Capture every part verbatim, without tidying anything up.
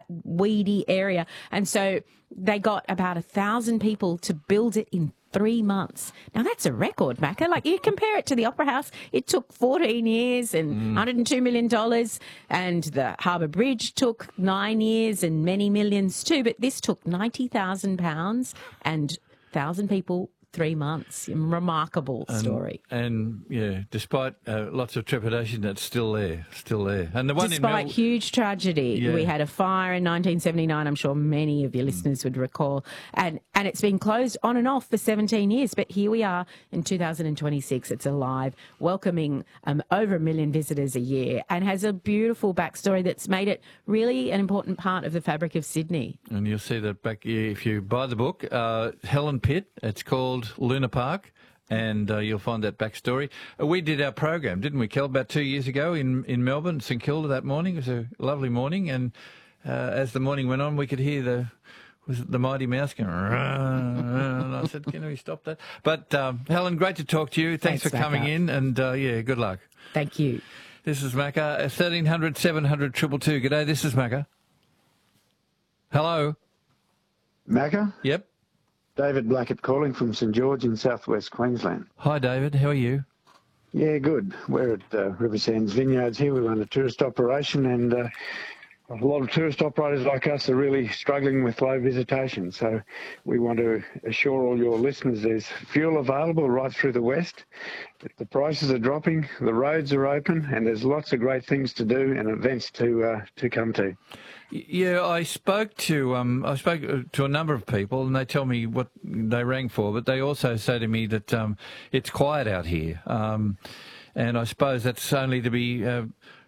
weedy area. And so they got about a thousand people to build it in three months. Now, that's a record, Macca. Like, you compare it to the Opera House, it took fourteen years and Mm. one hundred two million dollars, and the Harbour Bridge took nine years and many millions too, but this took ninety thousand pounds and one thousand people, three months. Remarkable story. And, and yeah, despite uh, lots of trepidation, that's still there, still there. And the one Despite in Mel- huge tragedy, Yeah. we had a fire in nineteen seventy-nine, I'm sure many of your listeners would recall, and, and it's been closed on and off for seventeen years, but here we are in two thousand twenty-six, it's alive, welcoming um, over a million visitors a year, and has a beautiful backstory that's made it really an important part of the fabric of Sydney. And you'll see that back if you buy the book, uh, Helen Pitt. It's called Luna Park, and uh, you'll find that backstory. Uh, we did our program, didn't we, Kel, about two years ago in, in Melbourne, St Kilda that morning. It was a lovely morning, and uh, as the morning went on, we could hear the was it the Mighty Mouse going, and I said, can we stop that? But um, Helen, great to talk to you. Thanks, Thanks for coming Macca. in, and uh, yeah, good luck. Thank you. This is Macca, thirteen hundred, seven hundred, two two two. G'day, this is Macca. Hello. Macca? Yep. David Blackett calling from St George in southwest Queensland. Hi, David. How are you? Yeah, good. We're at uh, River Sands Vineyards here. We run a tourist operation, and uh, a lot of tourist operators like us are really struggling with low visitation. So we want to assure all your listeners there's fuel available right through the west. The prices are dropping, the roads are open, and there's lots of great things to do and events to uh, to come to. Yeah, I spoke to um, I spoke to a number of people, and they tell me what they rang for, but they also say to me that um, it's quiet out here, um, and I suppose that's only to be uh,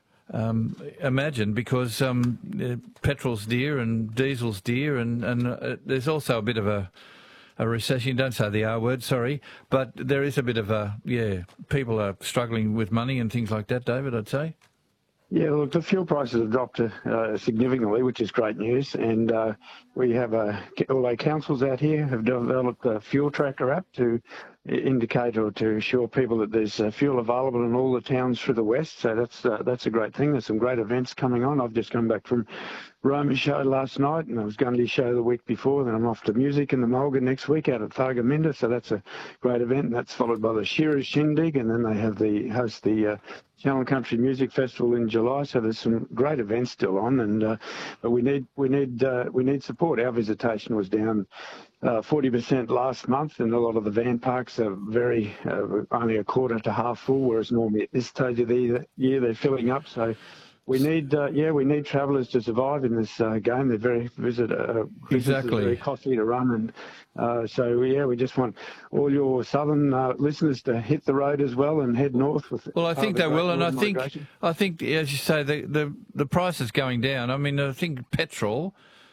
um, imagined because um, uh, petrol's dear and diesel's dear, and and uh, there's also a bit of a a recession. Don't say the R word, sorry, but there is a bit of a yeah. People are struggling with money and things like that, David. I'd say. Yeah, look, the fuel prices have dropped uh, significantly, which is great news. And uh, we have, a, all our councils out here have developed a fuel tracker app to indicate or to assure people that there's uh, fuel available in all the towns through the west. So that's uh, that's a great thing. There's some great events coming on. I've just come back from Roma's show last night, and I was going to the show the week before. Then I'm off to music in the Mulga next week out at Thargomindah. So that's a great event. And that's followed by the Shearers Shindig, and then they have the host the uh, Channel Country Music Festival in July. So there's some great events still on, and uh, but we need we need uh, we need support. Our visitation was down uh, forty percent last month, and a lot of the van parks are very uh, only a quarter to half full, whereas normally at this stage of the year they're filling up. So we need uh, yeah we need travellers to survive in this uh, game. They're very visit uh, Exactly. very costly to run, and uh, so yeah we just want all your southern uh, listeners to hit the road as well and head north with. Well, I think they will, and I think migration. I think as you say, the the the price is going down. I mean, I think petrol.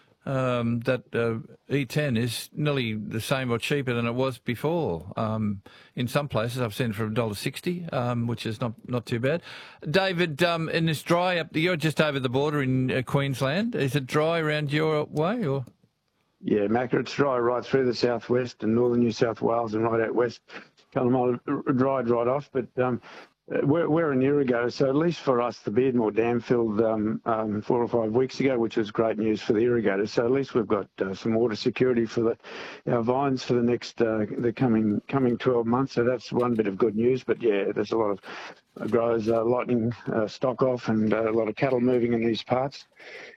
Um, that uh, E ten is nearly the same or cheaper than it was before. Um, in some places, I've seen it for one dollar sixty, um, which is not, not too bad. David, um, in this dry up, you're just over the border in uh, Queensland. Is it dry around your way, or? Yeah, Macca, it's dry right through the southwest and northern New South Wales and right out west. Cunnamulla dried right off, but um, we're, we're an irrigator, so at least for us, the Beardmore Dam filled um, um, four or five weeks ago, which was great news for the irrigators. So at least we've got uh, some water security for the, our vines for the next uh, the coming coming twelve months. So that's one bit of good news. But yeah, there's a lot of growers uh, lightening uh, stock off and uh, a lot of cattle moving in these parts.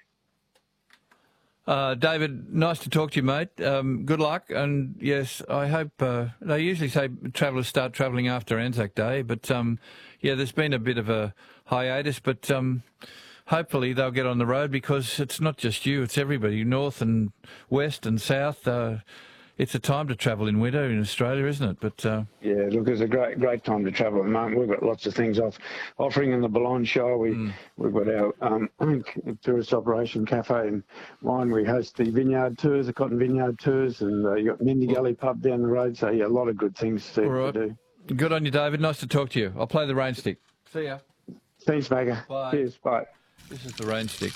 Uh, David, nice to talk to you, mate. Um, good luck, and yes, I hope uh, they usually say travellers start travelling after Anzac Day, but um, yeah, there's been a bit of a hiatus, but um, hopefully they'll get on the road because it's not just you, it's everybody, north and west and south. Uh, it's a time to travel in winter in Australia, isn't it? But uh, yeah, look, it's a great great time to travel at the moment. We've got lots of things off offering in the Boulogne show. We mm. we've got our um, tourist operation cafe and wine. We host the vineyard tours, the cotton vineyard tours, and uh, you got Mindy Gully pub down the road. So yeah, a lot of good things to, right. to do. Good on you, David. Nice to talk to you. I'll play the rain stick. See ya. Thanks, Macca. Bye. Cheers. Bye. This is the rain stick.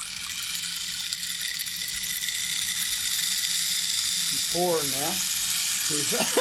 Pouring now. It's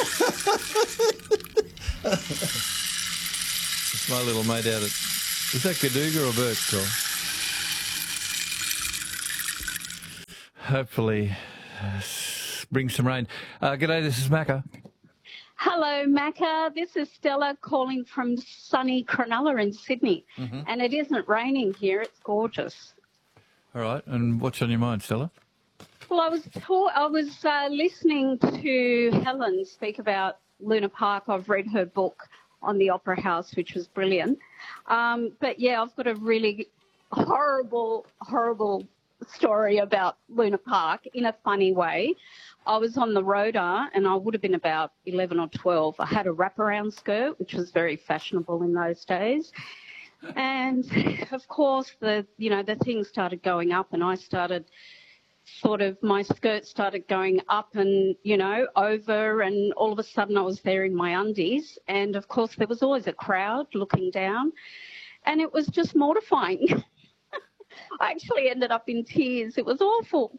my little mate out at... Is that Gadooga or Burke, Tom? hopefully uh, bring some rain. Uh, g'day, this is Macca. Hello, Macca. This is Stella calling from sunny Cronulla in Sydney. Mm-hmm. And it isn't raining here. It's gorgeous. All right. And what's on your mind, Stella? Well, I was ta- I was uh, listening to Helen speak about Luna Park. I've read her book on the Opera House, which was brilliant. Um, but, yeah, I've got a really horrible, horrible story about Luna Park in a funny way. I was on the Rhoda and I would have been about eleven or twelve. I had a wraparound skirt, which was very fashionable in those days. And, of course, the you know, the thing started going up and I started sort of, my skirt started going up and, you know, over, and all of a sudden I was there in my undies. And, of course, there was always a crowd looking down and it was just mortifying. I actually ended up in tears. It was awful.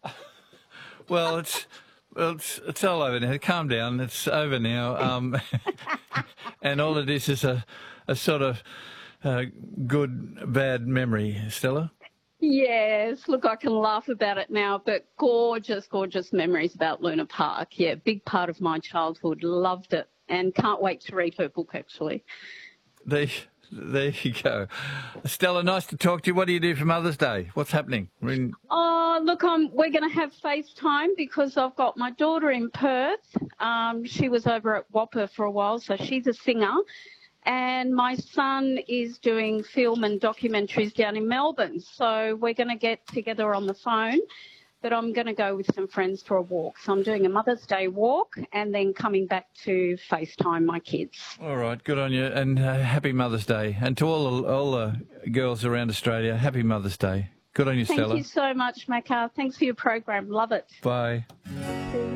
Well, it's well, it's it's all over now. Calm down. It's over now. Um, and all of this is a a sort of uh, good bad memory, Stella. Yes. Look, I can laugh about it now, but gorgeous, gorgeous memories about Luna Park. Yeah, big part of my childhood. Loved it, and can't wait to read her book. Actually. There, there you go, Stella. Nice to talk to you. What do you do for Mother's Day? What's happening? I mean, Oh, look, um, we're going to have FaceTime because I've got my daughter in Perth. Um, she was over at Whopper for a while, so she's a singer. And my son is doing film and documentaries down in Melbourne. So we're going to get together on the phone, but I'm going to go with some friends for a walk. So I'm doing a Mother's Day walk and then coming back to FaceTime my kids. all right, good on you, and uh, happy Mother's Day, and to all the, all the girls around Australia, happy Mother's Day. Good on you, Thank Stella. you so much, Macca. Thanks for your program. Love it. Bye.